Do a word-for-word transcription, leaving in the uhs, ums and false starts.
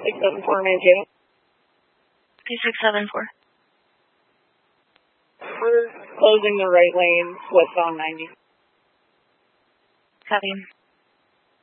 six seven four, maintain. P six seven four. We're closing the right lane, westbound ninety. Copy.